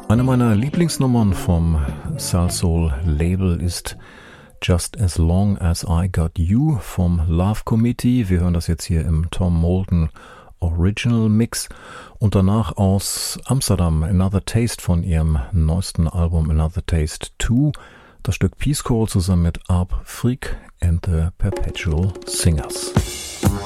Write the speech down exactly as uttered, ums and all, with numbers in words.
Eine meiner Lieblingsnummern vom Salsoul-Label ist Just As Long As I Got You vom Love Committee. Wir hören das jetzt hier im Tom Moulton Original Mix und danach aus Amsterdam Another Taste von ihrem neuesten Album Another Taste zwei, das Stück Peace Call zusammen mit Arp Freak and the Perpetual Singers.